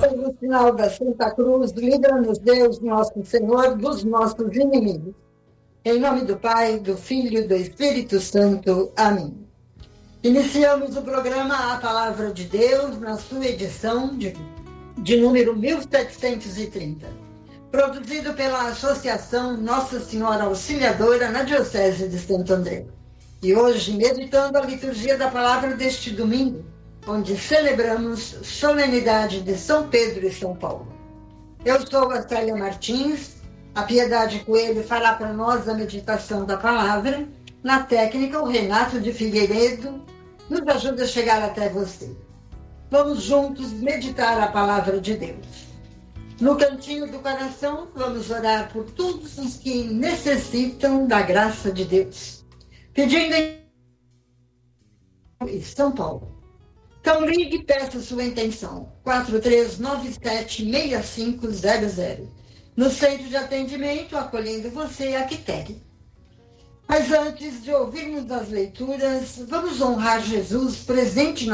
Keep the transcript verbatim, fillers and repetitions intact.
Pelo sinal da Santa Cruz, livra-nos Deus, nosso Senhor, dos nossos inimigos. Em nome do Pai, do Filho e do Espírito Santo. Amém. Iniciamos o programa A Palavra de Deus, na sua edição de, de número mil setecentos e trinta. Produzido pela Associação Nossa Senhora Auxiliadora na Diocese de Santo André. E hoje, meditando a liturgia da palavra deste domingo, onde celebramos solenidade de São Pedro e São Paulo. Eu sou a Célia Martins, a Piedade Coelho fará para nós a meditação da palavra, na técnica o Renato de Figueiredo nos ajuda a chegar até você. Vamos juntos meditar a palavra de Deus. No cantinho do coração, vamos orar por todos os que necessitam da graça de Deus, pedindo em São Paulo. Então ligue e peça sua intenção, quatro três nove sete, seis cinco zero zero, no centro de atendimento, acolhendo você a Quitéria. Mas antes de ouvirmos as leituras, vamos honrar Jesus presente na